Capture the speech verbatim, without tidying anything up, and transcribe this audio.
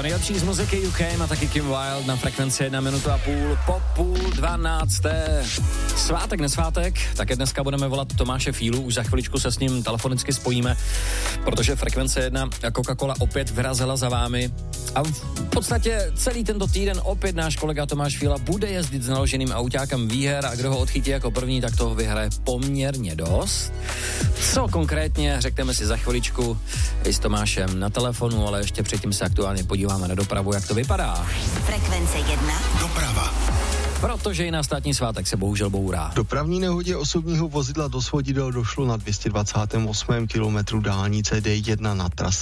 nejlepší z muziky U K a taky Kim Wilde na frekvenci jedna minuta a půl po půl dvanácté. Svátek, nesvátek, také dneska budeme volat Tomáše Fílu, už za chviličku se s ním telefonicky spojíme, protože frekvence jedna a Coca-Cola opět vyrazila za vámi a v podstatě celý tento týden opět náš kolega Tomáš Fíla bude jezdit s naloženým autákem výher a kdo ho odchytí jako první, tak toho vyhraje poměrně dost. Co konkrétně, řekneme si za chviličku i s Tomášem na telefonu, ale ještě předtím se aktuálně podíváme na dopravu, jak to vypadá. Frekvence jedna. Doprava. Protože i na státní svátek se bohužel bourá. Dopravní nehodě osobního vozidla do svodidel došlo na dvě stě dvacátém osmém kilometru dálnice D jedna na trase